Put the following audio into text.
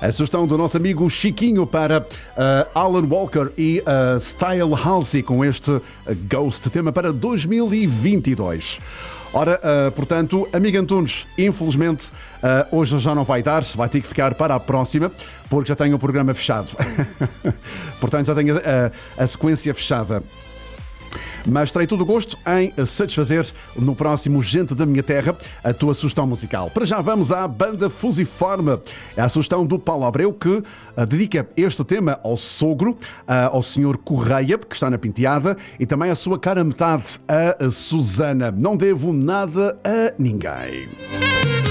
A sugestão do nosso amigo Chiquinho para Alan Walker e Style Halsey com este Ghost, tema para 2022. Ora, portanto, amigo Antunes, infelizmente hoje já não vai dar, vai ter que ficar para a próxima, porque já tenho o programa fechado. Portanto, já tenho a sequência fechada. Mas terei todo o gosto em satisfazer no próximo Gente da Minha Terra a tua sugestão musical. Para já vamos à banda Fusiforme. É a sugestão do Paulo Abreu que dedica este tema ao sogro, ao senhor Correia, que está na Penteada, e também à sua cara metade, a Susana. Não devo nada a ninguém.